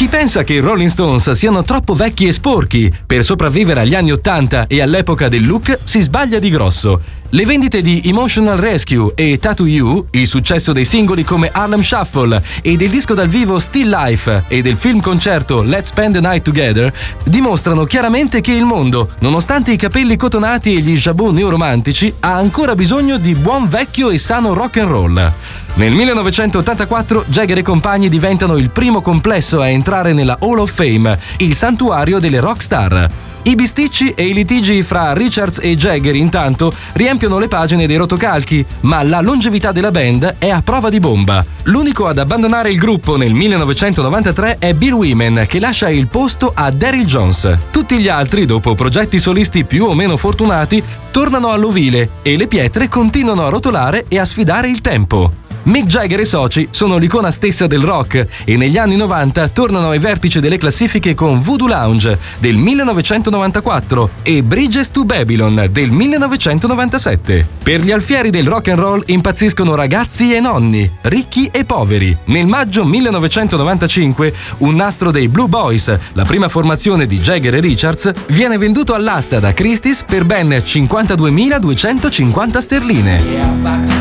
Chi pensa che i Rolling Stones siano troppo vecchi e sporchi per sopravvivere agli anni 80 e all'epoca del look si sbaglia di grosso. Le vendite di Emotional Rescue e Tattoo You, il successo dei singoli come Harlem Shuffle e del disco dal vivo Still Life e del film concerto Let's Spend the Night Together, dimostrano chiaramente che il mondo, nonostante i capelli cotonati e gli jabot neoromantici, ha ancora bisogno di buon vecchio e sano rock and roll. Nel 1984 Jagger e compagni diventano il primo complesso a entrare nella Hall of Fame, il santuario delle rock star. I bisticci e i litigi fra Richards e Jagger intanto riempiono le pagine dei rotocalchi, ma la longevità della band è a prova di bomba. L'unico ad abbandonare il gruppo nel 1993 è Bill Wyman, che lascia il posto a Daryl Jones. Tutti gli altri, dopo progetti solisti più o meno fortunati, tornano all'ovile e le pietre continuano a rotolare e a sfidare il tempo. Mick Jagger e soci sono l'icona stessa del rock e negli anni 90 tornano ai vertici delle classifiche con Voodoo Lounge del 1994 e Bridges to Babylon del 1997. Per gli alfieri del rock and roll impazziscono ragazzi e nonni, ricchi e poveri. Nel maggio 1995 un nastro dei Blue Boys, la prima formazione di Jagger e Richards, viene venduto all'asta da Christie's per ben 52.250 sterline.